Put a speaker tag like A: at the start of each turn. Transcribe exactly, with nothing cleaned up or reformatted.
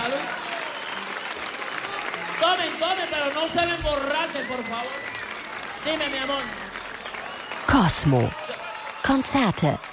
A: Salud. Tomen, tomen, pero no se me emborrachen, por favor. Dime, mi amor.
B: Cosmo. Konzerte